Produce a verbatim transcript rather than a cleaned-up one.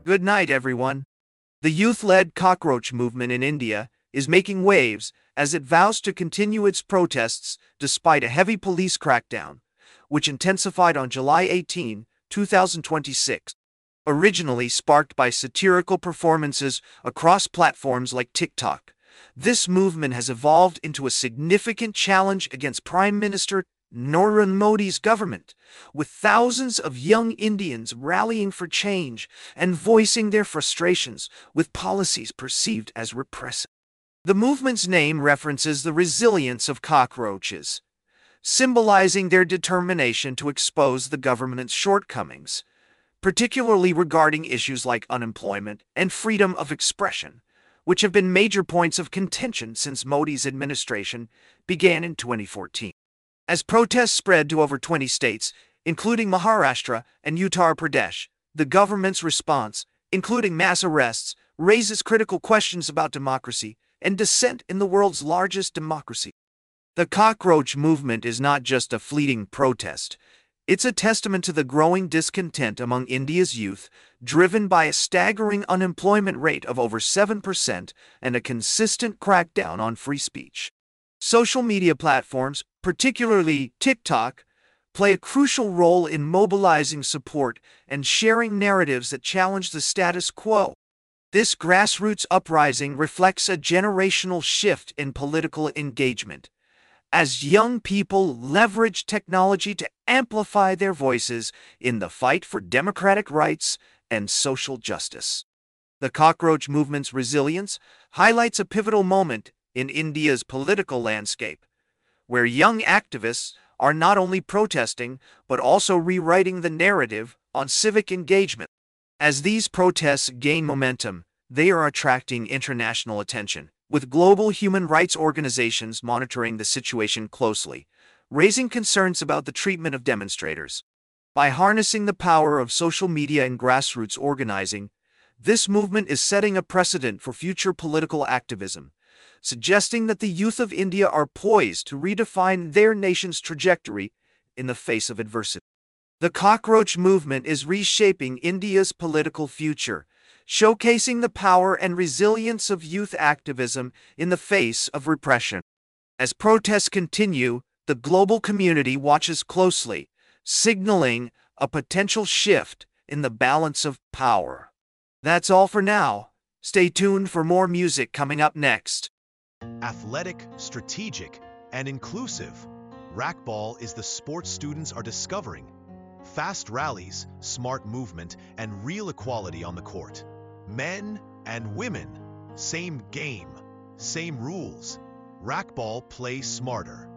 Good night, everyone. The youth-led cockroach movement in India is making waves as it vows to continue its protests despite a heavy police crackdown, which intensified on July eighteenth, two thousand twenty-six. Originally sparked by satirical performances across platforms like TikTok, this movement has evolved into a significant challenge against Prime Minister Narendra Modi's government, with thousands of young Indians rallying for change and voicing their frustrations with policies perceived as repressive. The movement's name references the resilience of cockroaches, symbolizing their determination to expose the government's shortcomings, particularly regarding issues like unemployment and freedom of expression, which have been major points of contention since Modi's administration began in twenty fourteen. As protests spread to over twenty states, including Maharashtra and Uttar Pradesh, the government's response, including mass arrests, raises critical questions about democracy and dissent in the world's largest democracy. The cockroach movement is not just a fleeting protest. It's a testament to the growing discontent among India's youth, driven by a staggering unemployment rate of over seven percent and a consistent crackdown on free speech. Social media platforms, particularly TikTok, play a crucial role in mobilizing support and sharing narratives that challenge the status quo. This grassroots uprising reflects a generational shift in political engagement, as young people leverage technology to amplify their voices in the fight for democratic rights and social justice. The cockroach movement's resilience highlights a pivotal moment in India's political landscape, where young activists are not only protesting but also rewriting the narrative on civic engagement. As these protests gain momentum, they are attracting international attention, with global human rights organizations monitoring the situation closely, raising concerns about the treatment of demonstrators. By harnessing the power of social media and grassroots organizing, this movement is setting a precedent for future political activism, suggesting that the youth of India are poised to redefine their nation's trajectory in the face of adversity. The cockroach movement is reshaping India's political future, showcasing the power and resilience of youth activism in the face of repression. As protests continue, the global community watches closely, signaling a potential shift in the balance of power. That's all for now. Stay tuned for more music coming up next. Athletic, strategic, and inclusive, racquetball is the sport students are discovering. Fast rallies, smart movement, and real equality on the court. Men and women, same game, same rules. Racquetball, play smarter.